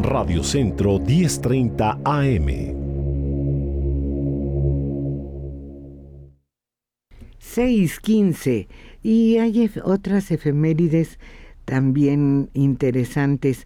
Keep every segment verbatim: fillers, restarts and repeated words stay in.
Radio Centro diez treinta A M. seis quince, y hay ef- otras efemérides también interesantes.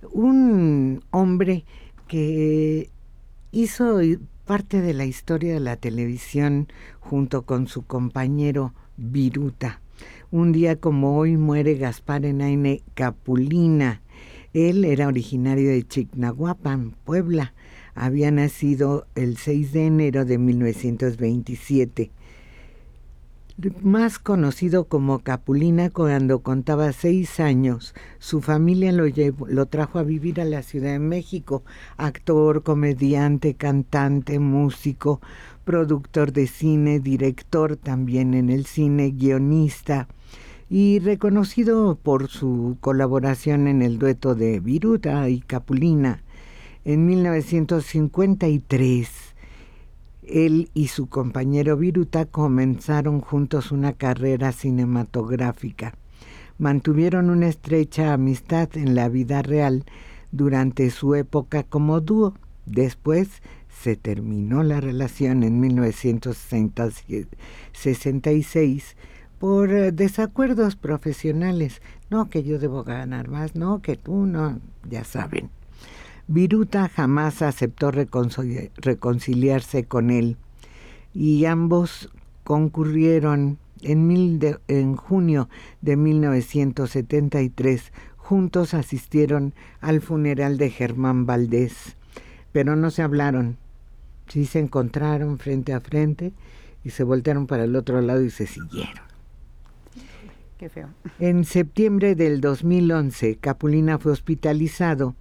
Un hombre que hizo parte de la historia de la televisión junto con su compañero Viruta. Un día como hoy muere Gaspar Enaine Capulina. Él era originario de Chignahuapan, Puebla. Había nacido el seis de enero de mil novecientos veintisiete. Más conocido como Capulina, cuando contaba seis años, su familia lo, llevó, lo trajo a vivir a la Ciudad de México. Actor, comediante, cantante, músico, productor de cine, director también en el cine, guionista, y reconocido por su colaboración en el dueto de Viruta y Capulina. En mil novecientos cincuenta y tres, él y su compañero Viruta comenzaron juntos una carrera cinematográfica. Mantuvieron una estrecha amistad en la vida real durante su época como dúo. Después se terminó la relación en mil novecientos sesenta y seis por desacuerdos profesionales. No, que yo debo ganar más, no, que tú no, ya saben. Viruta jamás aceptó reconcili- reconciliarse con él y ambos concurrieron en, mil de, en junio de mil novecientos setenta y tres. Juntos asistieron al funeral de Germán Valdés, pero no se hablaron. Sí se encontraron frente a frente y se voltearon para el otro lado y se siguieron. Qué feo. En septiembre del dos mil once, Capulina fue hospitalizado.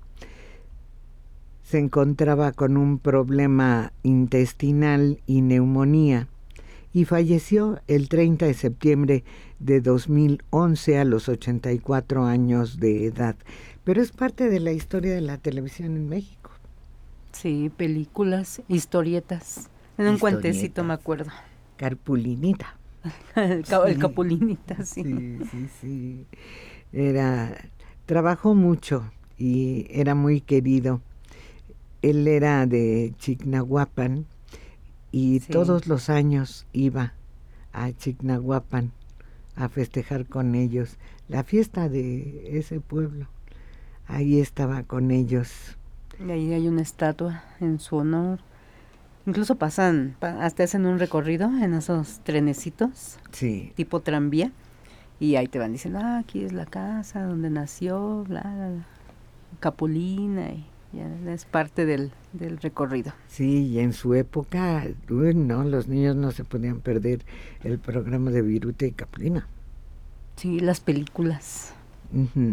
Se encontraba con un problema intestinal y neumonía y falleció el treinta de septiembre de dos mil once a los ochenta y cuatro años de edad. Pero es parte de la historia de la televisión en México. Sí, películas, historietas. En un cuentecito me acuerdo. Carpulinita. el, ca- Sí. el Capulinita, sí. Sí, sí, sí. Era, trabajó mucho y era muy querido. Él era de Chignahuapan y Sí. todos los años iba a Chignahuapan a festejar con ellos la fiesta de ese pueblo. Ahí estaba con ellos. Y ahí hay una estatua en su honor. Incluso pasan, pa- hasta hacen un recorrido en esos trenecitos, Sí, tipo tranvía, y ahí te van diciendo, ah, aquí es la casa donde nació, bla, bla, bla, Capulina, y ya es parte del, del recorrido. sí, y en su época, uy, no, los niños no se podían perder el programa de Viruta y Capulina. Sí, las películas. Ujú.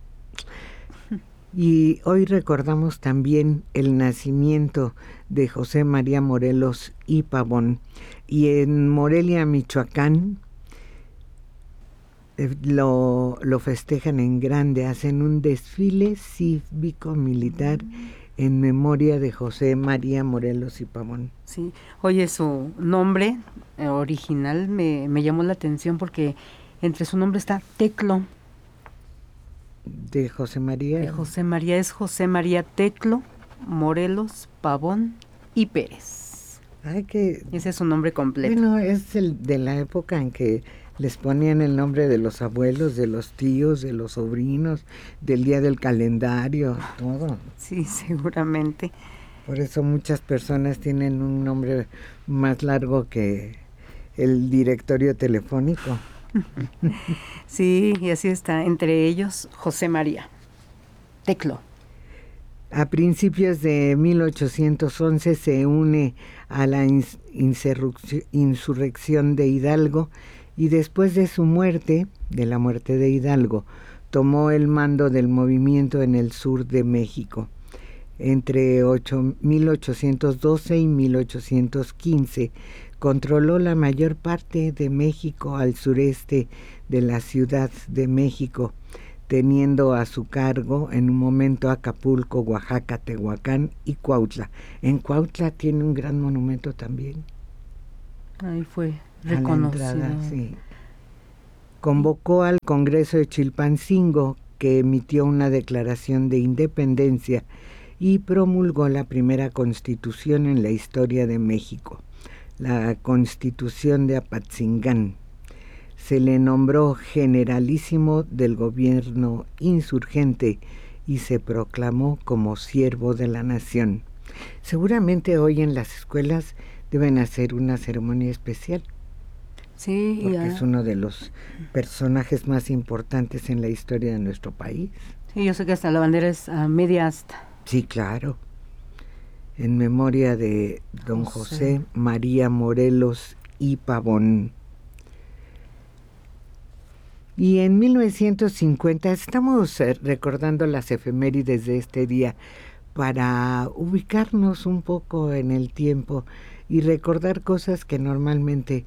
Y hoy recordamos también el nacimiento de José María Morelos y Pavón. Y en Morelia, Michoacán, eh, lo, lo festejan en grande, hacen un desfile cívico-militar en memoria de José María Morelos y Pavón. Sí, oye, su nombre eh, original me, me llamó la atención porque entre su nombre está Teclo. De José María. De José María es José María Teclo, Morelos, Pavón y Pérez. Ay, que, Ese es su nombre completo. bueno, es el de la época en que les ponían el nombre de los abuelos, de los tíos, de los sobrinos, del día del calendario, todo. Sí, seguramente. Por eso muchas personas tienen un nombre más largo que el directorio telefónico. Sí, y así está, entre ellos José María Teclo. A principios de mil ochocientos once se une a la ins- insurrección, insurrección de Hidalgo y después de su muerte, de la muerte de Hidalgo, tomó el mando del movimiento en el sur de México. Entre ocho, mil ochocientos doce y mil ochocientos quince controló la mayor parte de México al sureste de la Ciudad de México, teniendo a su cargo en un momento Acapulco, Oaxaca, Tehuacán y Cuautla. En Cuautla tiene un gran monumento también. Ahí fue A la reconocido. entrada, sí. Convocó al Congreso de Chilpancingo, que emitió una declaración de independencia y promulgó la primera constitución en la historia de México, la Constitución de Apatzingán. Se le nombró generalísimo del gobierno insurgente y se proclamó como siervo de la nación. Seguramente hoy en las escuelas deben hacer una ceremonia especial. Sí, porque ya. es uno de los personajes más importantes en la historia de nuestro país. Sí, yo sé que hasta la bandera es a media asta. Sí, claro. En memoria de don José. José María Morelos y Pavón. Y en mil novecientos cincuenta estamos eh, recordando las efemérides de este día para ubicarnos un poco en el tiempo y recordar cosas que normalmente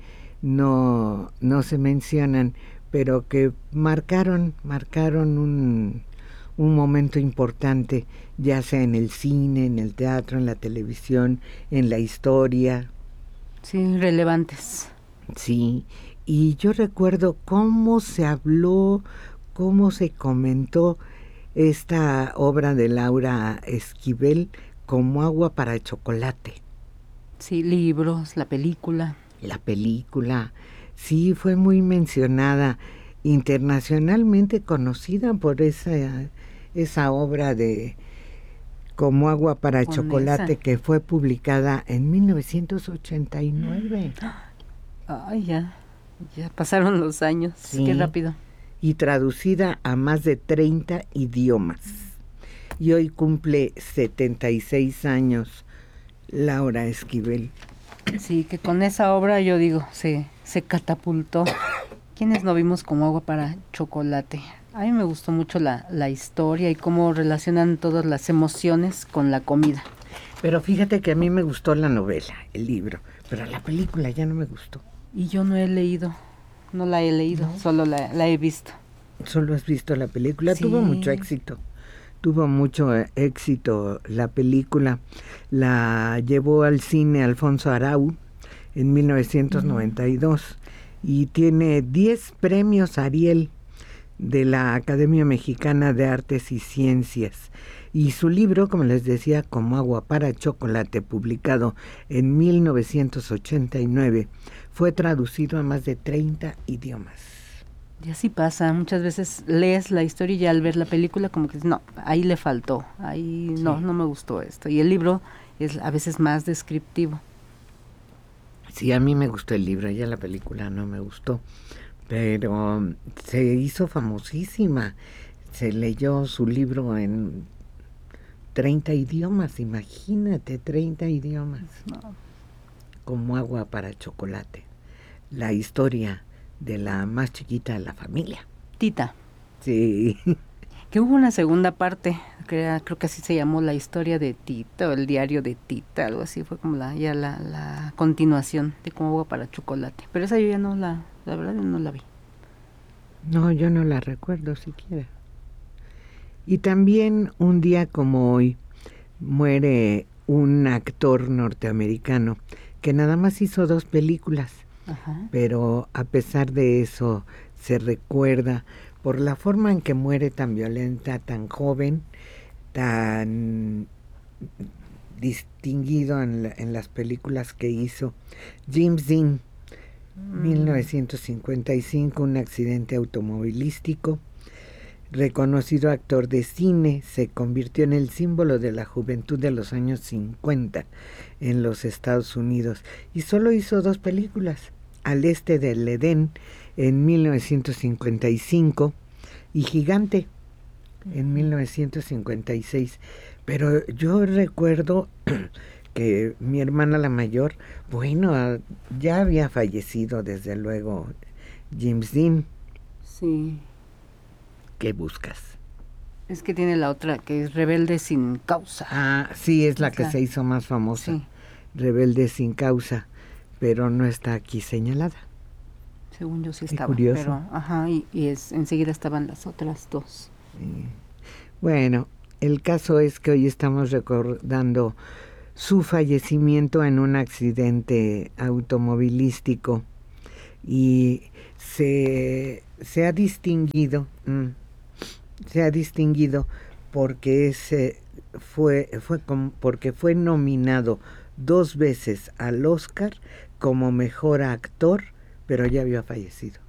no, no se mencionan, pero que marcaron, marcaron un, un momento importante, ya sea en el cine, en el teatro, en la televisión, en la historia. Sí, relevantes. Sí, y yo recuerdo cómo se habló, cómo se comentó esta obra de Laura Esquivel, Como agua para chocolate. Sí, libros, la película. La película, sí, fue muy mencionada, internacionalmente conocida por esa, esa obra de Como agua para Con chocolate, esa. que fue publicada en mil novecientos ochenta y nueve. Ay, ya, ya pasaron los años, Sí. qué rápido. Y traducida a más de treinta idiomas. Y hoy cumple setenta y seis años Laura Esquivel. Sí, que con esa obra yo digo, se, se catapultó. ¿Quiénes no vimos Como agua para chocolate? A mí me gustó mucho la, la historia y cómo relacionan todas las emociones con la comida. Pero fíjate que a mí me gustó la novela, el libro, pero la película ya no me gustó. Y yo no he leído, no la he leído, ¿No? solo la, la he visto. Solo has visto la película, Sí. tuvo mucho éxito. Tuvo mucho eh, éxito la película. La llevó al cine Alfonso Arau en mil novecientos noventa y dos mm. y tiene diez premios Ariel de la Academia Mexicana de Artes y Ciencias. Y su libro, como les decía, Como agua para chocolate, publicado en mil novecientos ochenta y nueve, fue traducido a más de treinta idiomas. Y así pasa, muchas veces lees la historia y ya al ver la película como que no, ahí le faltó, ahí Sí. no, no me gustó esto. Y el libro es a veces más descriptivo. Sí, a mí me gustó el libro, ya la película no me gustó, pero se hizo famosísima. Se leyó su libro en treinta idiomas, imagínate, treinta idiomas. No. Como agua para chocolate. La historia de la más chiquita de la familia. Tita, Sí. que hubo una segunda parte, que era- creo que así se llamó, la historia de Tita, o el diario de Tita, algo así, fue como la ya la, la continuación de Como agua para chocolate. Pero esa yo ya no la, la verdad yo no la vi. No, yo no la recuerdo siquiera. Y también un día como hoy muere un actor norteamericano que nada más hizo dos películas, Ajá. pero a pesar de eso se recuerda por la forma en que muere tan violenta, tan joven, tan distinguido en, la, en las películas que hizo. James Dean, Mm. mil novecientos cincuenta y cinco, un accidente automovilístico. Reconocido actor de cine, se convirtió en el símbolo de la juventud de los años cincuenta en los Estados Unidos y solo hizo dos películas, Al este del Edén en mil novecientos cincuenta y cinco y Gigante en mil novecientos cincuenta y seis. Pero yo recuerdo que mi hermana la mayor, bueno, ya había fallecido desde luego James Dean. Sí, ¿Qué buscas? es que tiene la otra que es Rebelde sin causa. Ah, sí, es la Es que la- se hizo más famosa, Sí, Rebelde sin causa, pero no está aquí señalada. según yo sí Qué estaba, curioso. pero ajá, y, y es enseguida estaban las otras dos. Sí. Bueno, el caso es que hoy estamos recordando su fallecimiento en un accidente automovilístico y se, se ha distinguido mm, se ha distinguido porque ese fue, fue com, porque fue nominado dos veces al Oscar como mejor actor, pero ya había fallecido.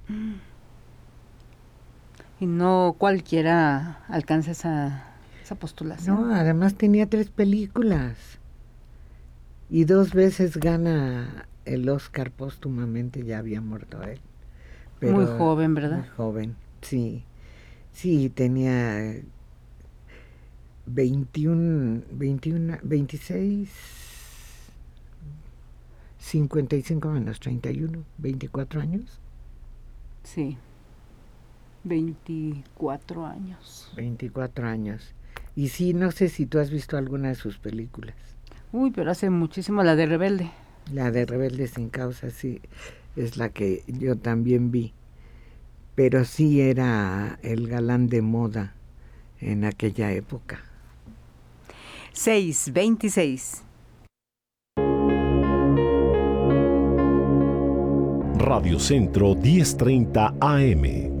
Y no cualquiera alcanza esa, esa postulación. No, además tenía tres películas y dos veces gana el Oscar póstumamente, ya había muerto él. Pero muy joven, ¿verdad? Muy joven, sí. Sí, tenía veintiuno, veintiuno, veintiséis, cincuenta y cinco menos treinta y uno, veinticuatro años. Sí, veinticuatro años. veinticuatro años. Y sí, no sé si tú has visto alguna de sus películas. Uy, pero hace muchísimo, la de Rebelde. La de Rebelde sin causa, sí, es la que yo también vi. Pero sí era el galán de moda en aquella época. seis veintiséis. Radio Centro diez treinta A M.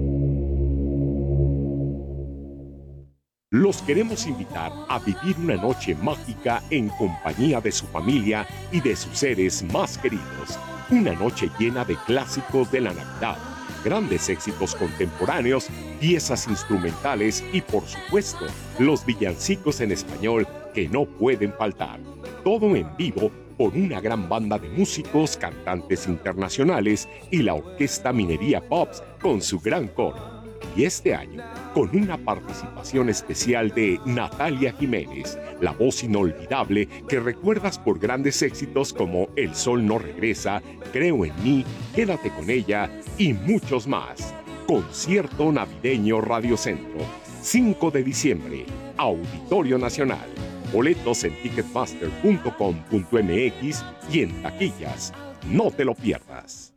Los queremos invitar a vivir una noche mágica en compañía de su familia y de sus seres más queridos. Una noche llena de clásicos de la Navidad, grandes éxitos contemporáneos, piezas instrumentales y, por supuesto, los villancicos en español que no pueden faltar. Todo en vivo por una gran banda de músicos, cantantes internacionales y la Orquesta Minería Pops con su gran coro. Y este año, con una participación especial de Natalia Jiménez, la voz inolvidable que recuerdas por grandes éxitos como El Sol No Regresa, Creo en Mí, Quédate con Ella y muchos más. Concierto Navideño Radio Centro, cinco de diciembre, Auditorio Nacional. Boletos en ticketmaster punto com punto m x y en taquillas. No te lo pierdas.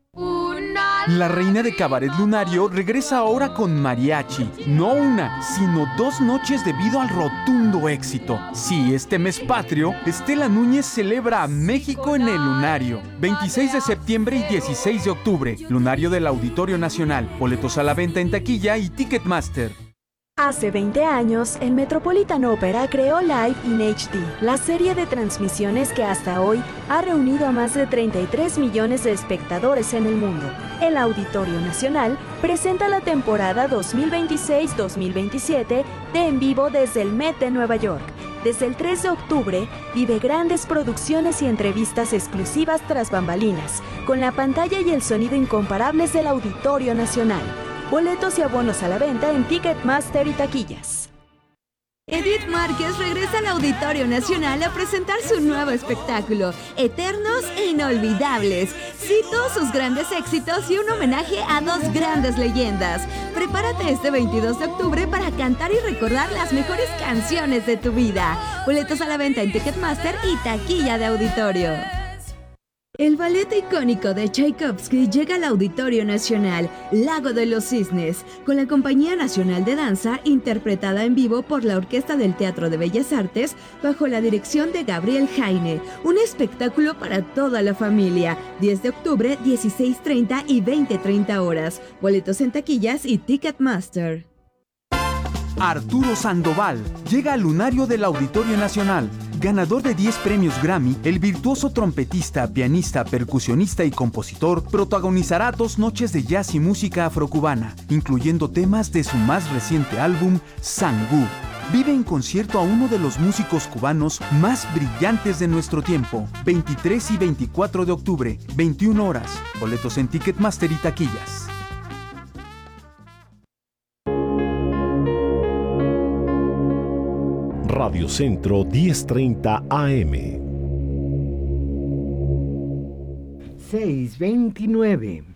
La reina de Cabaret Lunario regresa ahora con mariachi. No una, sino dos noches debido al rotundo éxito. Sí, este mes patrio, Estela Núñez celebra a México en el Lunario. veintiséis de septiembre y dieciséis de octubre. Lunario del Auditorio Nacional. Boletos a la venta en taquilla y Ticketmaster. Hace veinte años, el Metropolitan Opera creó Live in H D, la serie de transmisiones que hasta hoy ha reunido a más de treinta y tres millones de espectadores en el mundo. El Auditorio Nacional presenta la temporada dos mil veintiséis dos mil veintisiete de En Vivo desde el Met de Nueva York. Desde el tres de octubre, vive grandes producciones y entrevistas exclusivas tras bambalinas, con la pantalla y el sonido incomparables del Auditorio Nacional. Boletos y abonos a la venta en Ticketmaster y taquillas. Edith Márquez regresa al Auditorio Nacional a presentar su nuevo espectáculo, Eternos e Inolvidables. Cito sus grandes éxitos y un homenaje a dos grandes leyendas. Prepárate este veintidós de octubre para cantar y recordar las mejores canciones de tu vida. Boletos a la venta en Ticketmaster y taquilla de auditorio. El ballet icónico de Tchaikovsky llega al Auditorio Nacional, Lago de los Cisnes, con la Compañía Nacional de Danza, interpretada en vivo por la Orquesta del Teatro de Bellas Artes, bajo la dirección de Gabriel Jaine. Un espectáculo para toda la familia. diez de octubre, dieciséis treinta y veinte treinta horas. Boletos en taquillas y Ticketmaster. Arturo Sandoval llega al Lunario del Auditorio Nacional. Ganador de diez premios Grammy, el virtuoso trompetista, pianista, percusionista y compositor protagonizará dos noches de jazz y música afrocubana, incluyendo temas de su más reciente álbum, Sangú. Vive en concierto a uno de los músicos cubanos más brillantes de nuestro tiempo. veintitrés y veinticuatro de octubre, veintiuna horas. Boletos en Ticketmaster y taquillas. Radio Centro diez treinta A M. seis veintinueve.